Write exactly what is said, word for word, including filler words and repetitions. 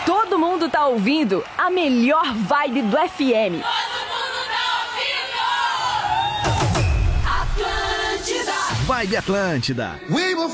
Todo mundo tá ouvindo a melhor vibe do F M. Todo mundo tá ouvindo! Atlântida! Vibe Atlântida. We will